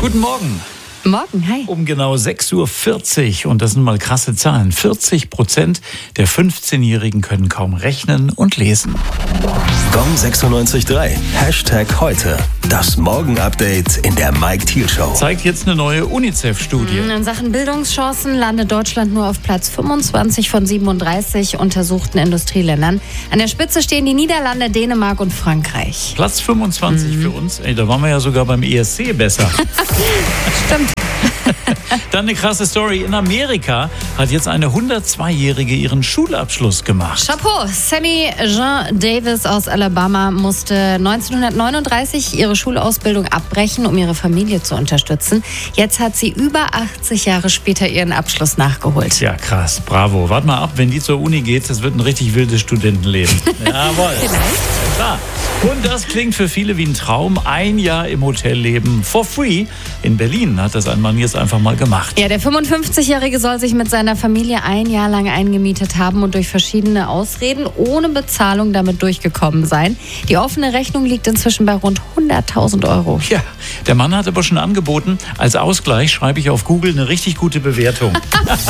Guten Morgen. Morgen, hi. Um genau 6.40 Uhr, und das sind mal krasse Zahlen, 40% der 15-Jährigen können kaum rechnen und lesen. Gong 96.3, #heute. Das Morgen-Update in der Mike Thiel Show. Zeigt jetzt eine neue UNICEF-Studie. In Sachen Bildungschancen landet Deutschland nur auf Platz 25 von 37 untersuchten Industrieländern. An der Spitze stehen die Niederlande, Dänemark und Frankreich. Platz 25 für uns. Ey, da waren wir ja sogar beim ESC besser. Stimmt. Dann eine krasse Story. In Amerika hat jetzt eine 102-Jährige ihren Schulabschluss gemacht. Chapeau. Sammy Jean Davis aus Alabama musste 1939 ihre Schulausbildung abbrechen, um ihre Familie zu unterstützen. Jetzt hat sie über 80 Jahre später ihren Abschluss nachgeholt. Ja, krass. Bravo. Wart mal ab, wenn die zur Uni geht, das wird ein richtig wildes Studentenleben. Jawohl. Vielleicht. Ja, klar. Und das klingt für viele wie ein Traum. Ein Jahr im Hotel leben for free. In Berlin hat das ein Mann jetzt einfach mal gemacht. Ja, der 55-Jährige soll sich mit seiner Familie ein Jahr lang eingemietet haben und durch verschiedene Ausreden ohne Bezahlung damit durchgekommen sein. Die offene Rechnung liegt inzwischen bei rund 100.000 Euro. Ja, der Mann hat aber schon angeboten, als Ausgleich schreibe ich auf Google eine richtig gute Bewertung.